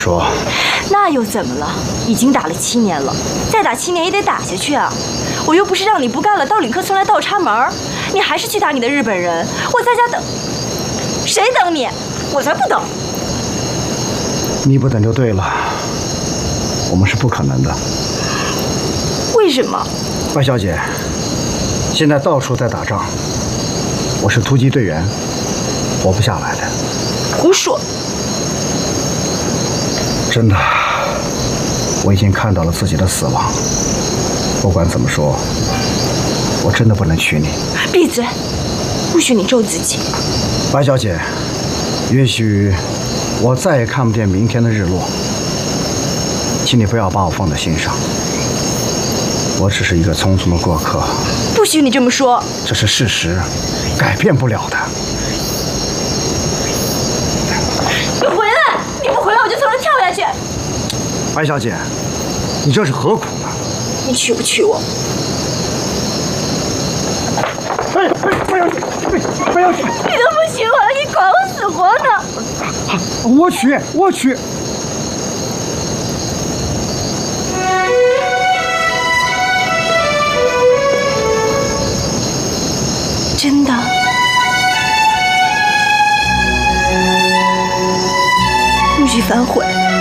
说， 那又怎么了？已经打了7年了，再打7年也得打下去啊！我又不是让你不干了，到旅客村来倒插门，你还是去打你的日本人。我在家等，谁等你？我才不等！ 你不等就对了，我们是不可能的。 为什么？ 白小姐，现在到处在打仗，我是突击队员，活不下来的。 胡说！ 真的，我已经看到了自己的死亡。不管怎么说，我真的不能娶你。 闭嘴！不许你咒自己。 白小姐，也许我再也看不见明天的日落，请你不要把我放在心上。我只是一个匆匆的过客。 不许你这么说。 这是事实，改变不了的。 你回来！你不回来，我就从这跳下去。 白小姐，你这是何苦呢？ 你娶不娶我？ 白小姐，白小姐， 你都不娶我了，你管我死活呢？ 我娶，我娶。 真的？不许反悔！